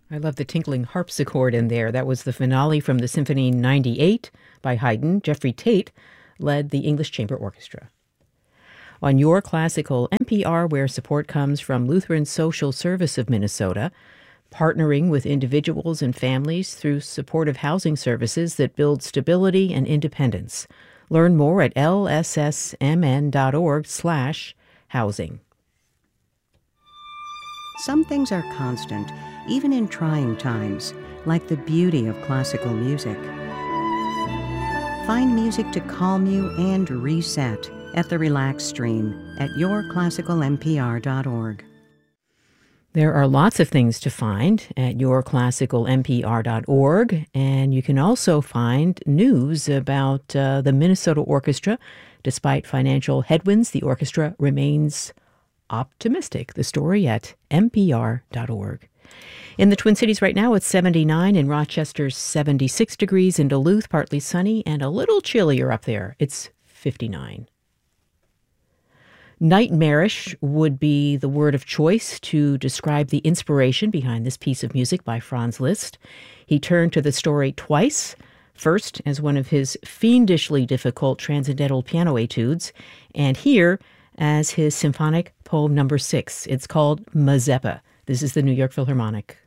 I love the tinkling harpsichord in there. That was the finale from the Symphony 98 by Haydn. Jeffrey Tate led the English Chamber Orchestra. On Your Classical NPR, where support comes from Lutheran Social Service of Minnesota, partnering with individuals and families through supportive housing services that build stability and independence. Learn more at lssmn.org/housing. Some things are constant, even in trying times, like the beauty of classical music. Find music to calm you and reset at the Relax Stream at yourclassicalnpr.org. There are lots of things to find at yourclassicalnpr.org, and you can also find news about the Minnesota Orchestra. Despite financial headwinds, the orchestra remains optimistic. The story at npr.org. In the Twin Cities right now, it's 79. In Rochester, 76 degrees. In Duluth, partly sunny and a little chillier up there. It's 59. Nightmarish would be the word of choice to describe the inspiration behind this piece of music by Franz Liszt. He turned to the story twice, first as one of his fiendishly difficult transcendental piano etudes, and here as his symphonic poem number 6. It's called Mazeppa. This is the New York Philharmonic.